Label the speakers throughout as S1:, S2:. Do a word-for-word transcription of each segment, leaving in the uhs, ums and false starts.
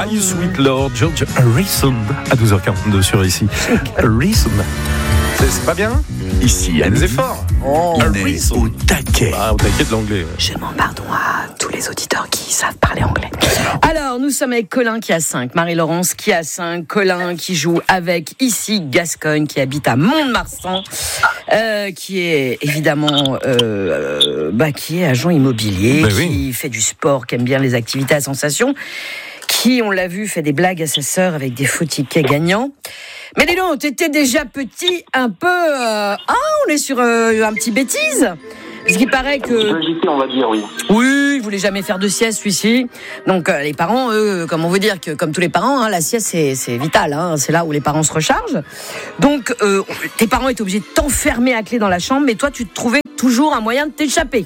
S1: Are You Sweet Lord, George Harrison, à douze heures quarante-deux sur ici. Harrison. C'est, c'est pas bien? Ici, à des efforts.
S2: Oh,
S1: on est au taquet. Ah, au taquet de l'anglais. Ouais.
S2: Je m'en pardon à tous les auditeurs qui savent parler anglais. Alors, nous sommes avec Colin qui a cinq, Marie-Laurence qui a cinq, Colin qui joue avec ici Gascogne qui habite à Mont-de-Marsan, euh, qui est évidemment euh, bah, qui est agent immobilier, ben qui oui. fait du sport, qui aime bien les activités à sensation, qui, on l'a vu, fait des blagues à sa sœur avec des faux tickets gagnants. Mais dis donc, t'étais déjà petit, un peu... Euh... Ah, on est sur euh, un petit bêtise. Parce qu'il paraît que...
S3: on va dire, oui.
S2: Oui, il voulait jamais faire de sieste, celui-ci. Donc, euh, les parents, eux, comme on veut dire que, comme tous les parents, hein, la sieste, c'est, c'est vital. Hein, c'est là où les parents se rechargent. Donc, euh, tes parents étaient obligés de t'enfermer à clé dans la chambre, mais toi, tu trouvais toujours un moyen de t'échapper.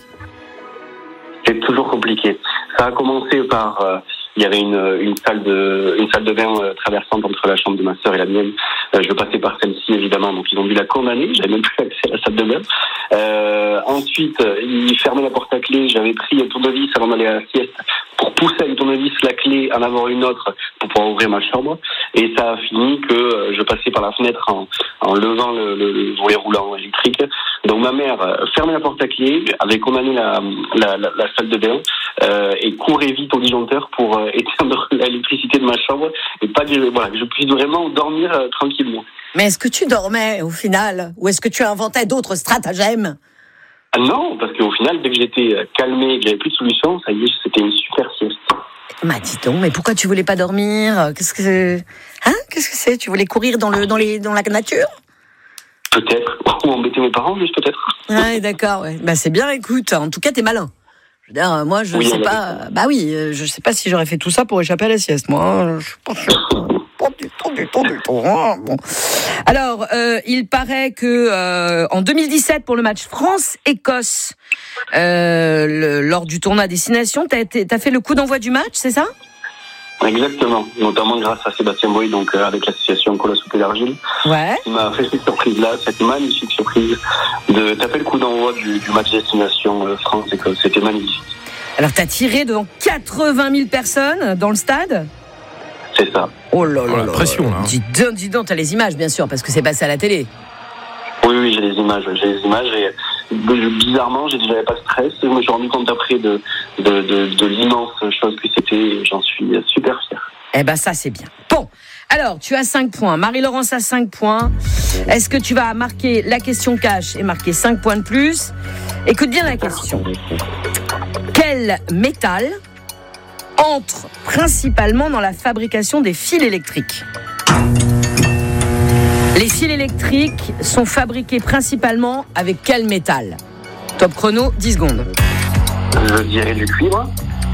S3: C'est toujours compliqué. Ça a commencé par... Euh... Il y avait une, une salle de une salle de bain euh, traversante entre la chambre de ma sœur et la mienne. Euh, je passais par celle-ci évidemment, donc ils ont dû la condamner. J'avais même plus accès à la salle de bain. Euh, ensuite, ils fermaient la porte à clé. J'avais pris un tournevis avant d'aller à la sieste pour pousser avec le tournevis la clé, en avoir une autre pour pouvoir ouvrir ma chambre. Et ça a fini que euh, je passais par la fenêtre en, en levant le, le, le volet roulant électrique. Donc ma mère euh, fermait la porte à clé, avait condamné la, la, la, la salle de bain euh, et courait vite au disjoncteur pour euh, éteindre l'électricité de ma chambre et pas que, voilà, que je puisse vraiment dormir euh, tranquillement.
S2: Mais est-ce que tu dormais au final, ou est-ce que tu inventais d'autres stratagèmes?
S3: Ah non, parce qu'au final, dès que j'étais calmé et que j'avais plus de solution, ça y est, c'était une super sieste.
S2: Bah dis donc, mais pourquoi tu voulais pas dormir? Qu'est-ce que c'est? Hein? Qu'est-ce que c'est? Tu voulais courir dans le dans les dans la nature?
S3: Peut-être, ou embêter mes parents, juste peut-être.
S2: Ouais, d'accord, ouais. Bah c'est bien, écoute, en tout cas t'es malin. Je veux dire, moi je oui, sais pas, bah oui, je sais pas si j'aurais fait tout ça pour échapper à la sieste, moi. Je suis pas sûr. Pas du tout, du tout, du tout. Bon. Alors, euh, il paraît que euh, en deux mille dix-sept, pour le match France-Écosse, euh, le, lors du tournoi à destination, t'as, t'as fait le coup d'envoi du match, c'est ça?
S3: Exactement, notamment grâce à Sébastien Boy, donc euh, avec l'association Cola Soupe d'Argile.
S2: Ouais.
S3: Il m'a fait cette surprise-là, cette magnifique surprise de taper le coup d'envoi du, du match destination euh, France-Écosse. C'était magnifique.
S2: Alors, t'as tiré devant quatre-vingt mille personnes dans le stade?
S3: C'est ça.
S2: Oh là là,
S1: oh, la
S2: là
S1: pression là.
S2: Dis donc, dis donc, t'as les images bien sûr parce que c'est passé à la télé.
S3: Oui, oui, j'ai les images, j'ai les images et bizarrement, j'avais pas de stress. Je me suis rendu compte après de de, de, de l'immense chose que c'était. Et j'en suis super fier.
S2: Eh ben ça c'est bien. Bon, alors tu as cinq points. Marie-Laurence a cinq points. Est-ce que tu vas marquer la question cash et marquer cinq points de plus? Écoute bien la question. Quel métal entre principalement dans la fabrication des fils électriques? Les fils électriques sont fabriqués principalement avec quel métal? Top chrono, dix secondes.
S3: Je dirais du cuivre.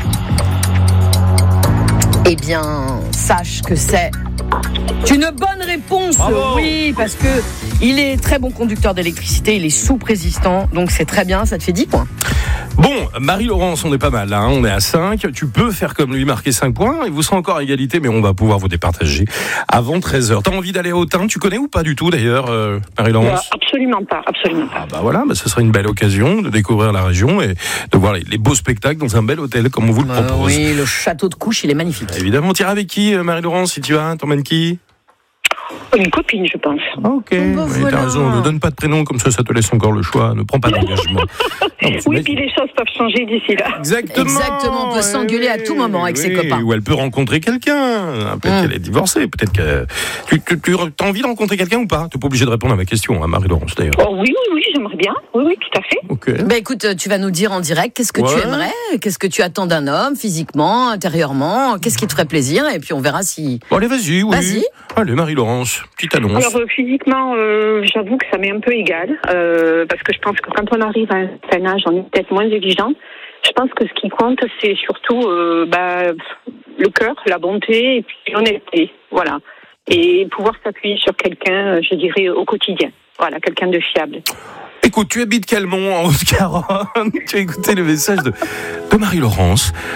S2: Eh bien, sache que c'est une bonne réponse.
S1: Bravo.
S2: Oui, parce que il est très bon conducteur d'électricité, il est soupe-résistant, donc c'est très bien, ça te fait dix points.
S1: Bon, Marie-Laurence, on est pas mal, hein, on est à cinq. Tu peux faire comme lui, marquer cinq points. Et vous serez encore à égalité, mais on va pouvoir vous départager avant treize heures. T'as envie d'aller à Autun? Tu connais ou pas du tout d'ailleurs, euh, Marie-Laurence?
S4: Absolument pas, absolument pas.
S1: Ah bah voilà, bah ce serait une belle occasion de découvrir la région et de voir les, les beaux spectacles dans un bel hôtel, comme on vous le
S2: Euh,
S1: propose.
S2: oui, le château de Couche, il est magnifique.
S1: Évidemment, tu iras avec qui, Marie-Laurence, si tu vas? T'emmènes qui?
S4: Une copine, je pense.
S1: Ok,
S2: ben
S1: oui,
S2: voilà.
S1: t'as raison, ne donne pas de prénom, comme ça, ça te laisse encore le choix, ne prends pas d'engagement. Non,
S4: Oui, puis les choses peuvent changer d'ici là.
S1: Exactement.
S2: Exactement, on peut s'engueuler à tout moment avec
S1: oui,
S2: ses copains.
S1: Ou elle peut rencontrer quelqu'un, peut-être
S2: Hum.
S1: qu'elle est divorcée, peut-être que... Tu, tu, tu as envie de rencontrer quelqu'un ou pas? Tu n'es pas obligé de répondre à ma question, hein, Marie-Laurence, d'ailleurs.
S4: Oh, oui, oui, oui, j'aimerais bien. Oui, oui, tout à fait.
S1: Ok.
S2: Ben écoute, tu vas nous dire en direct qu'est-ce que
S1: Ouais.
S2: tu aimerais, qu'est-ce que tu attends d'un homme, physiquement, intérieurement, qu'est-ce qui te ferait plaisir, et puis on verra si...
S1: Bon, allez, vas-y, oui.
S2: Vas-y.
S1: Allez, Marie-Laurence, petite annonce.
S4: Alors, euh, physiquement, euh, j'avoue que ça m'est un peu égal, euh, parce que je pense que quand on arrive à un certain âge, on est peut-être moins exigeant. Je pense que ce qui compte, c'est surtout euh, bah, le cœur, la bonté et puis l'honnêteté. Voilà. Et pouvoir s'appuyer sur quelqu'un, je dirais, au quotidien. Voilà, quelqu'un de fiable.
S1: Écoute, tu habites Calmont, en Haute-Garonne. Tu as écouté le message de, de Marie-Laurence.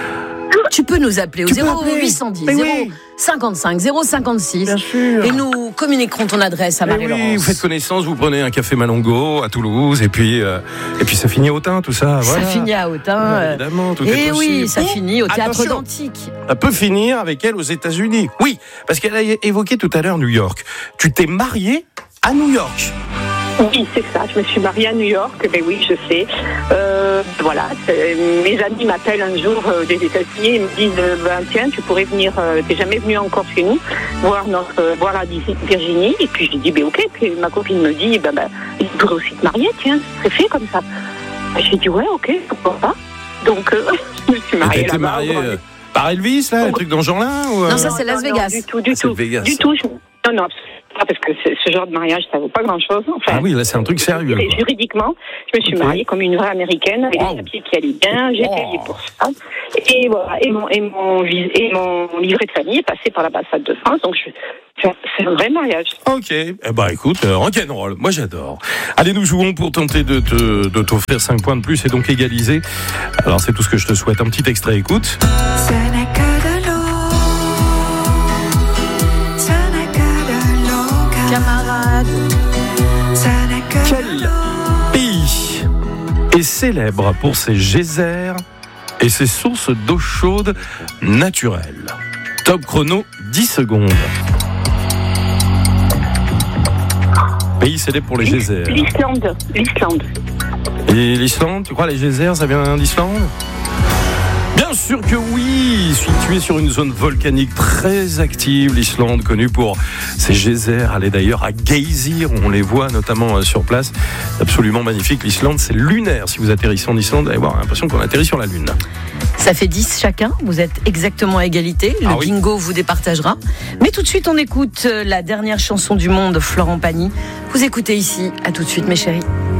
S2: Tu peux nous appeler au
S1: Tu peux
S2: zéro
S1: appeler.
S2: huit cent dix
S1: Mais
S2: zéro
S1: oui.
S2: cinquante-cinq zéro cinquante-six.
S1: Bien sûr.
S2: Et nous communiquerons ton adresse à
S1: Eh
S2: Marie-Laurence.
S1: oui, vous faites connaissance, vous prenez un café Malongo à Toulouse, et puis, euh, et puis ça finit à Autun, tout ça. Voilà.
S2: Ça finit à Autun.
S1: Ouais,
S2: euh,
S1: évidemment, tout est
S2: Et
S1: possible.
S2: oui, ça
S1: Ou,
S2: finit au théâtre
S1: attention,
S2: d'Antique.
S1: ça peut finir avec elle aux États-Unis. Oui, parce qu'elle a évoqué tout à l'heure New York. Tu t'es mariée à New York.
S4: Oui, c'est ça. Je me suis mariée à New York. Ben oui, je sais. Euh, voilà. c'est- Mes amis m'appellent un jour euh, des États-Unis et me disent euh, ben, tiens, tu pourrais venir. Euh, t'es jamais venu encore chez nous voir notre euh, voir la Virginie. Et puis je dis ben ok. Puis ma copine me dit ben ben, tu pourrais aussi te marier. Tiens, ce serait fait comme ça. J'ai dit ouais, ok, pourquoi pas. Donc euh, je me suis
S1: Et
S4: mariée
S1: t'as été
S4: là-bas.
S1: mariée euh, par Elvis, là, un truc dans ce genre-là ou, euh,
S2: Non, ça, c'est Las
S4: non,
S2: Vegas.
S4: Du tout, du
S1: Ah, c'est
S4: tout.
S1: Vegas.
S4: Du tout. Je... Non, non, absolument pas, parce que c'est- ce genre de mariage, ça vaut pas grand-chose. Enfin,
S1: Ah oui, là, c'est un truc sérieux,
S4: Et
S1: quoi.
S4: juridiquement, je me suis
S1: Ok.
S4: mariée comme une vraie américaine, avec
S1: Wow.
S4: des papiers qui allaient bien, j'ai
S1: Oh.
S4: payé pour ça. Et voilà, et mon, et mon, vis- et mon livret de famille est passé par l'ambassade de France, donc je, c'est c'est un vrai mariage.
S1: Ok, eh ben écoute, euh, rock'n'roll, moi j'adore. Allez, nous jouons pour tenter de, te, de t'offrir cinq points de plus et donc égaliser. Alors c'est tout ce que je te souhaite. Un petit extrait, écoute.
S5: Ce n'est que de l'eau. Ce n'est que de l'eau.
S2: Camarade.
S5: Ce n'est que
S1: Quel
S5: de l'eau.
S1: pays est célèbre pour ses geysers et ses sources d'eau chaude naturelle? Top chrono, dix secondes. Pays célèbre pour les geysers.
S4: L'Islande, l'Islande.
S1: Et l'Islande, tu crois les geysers, ça vient d'Islande? Bien sûr que oui, située sur une zone volcanique très active, l'Islande, connue pour ses geysers. Allez d'ailleurs à Geysir, on les voit notamment euh, sur place. C'est absolument magnifique. L'Islande, c'est lunaire. Si vous atterrissez en Islande, vous allez avoir l'impression qu'on atterrit sur la Lune.
S2: Ça fait dix chacun, vous êtes exactement à égalité, le
S1: Ah oui.
S2: bingo vous départagera. Mais tout de suite on écoute la dernière chanson du monde, Florent Pagny. Vous écoutez ici, à tout de suite mes chéris.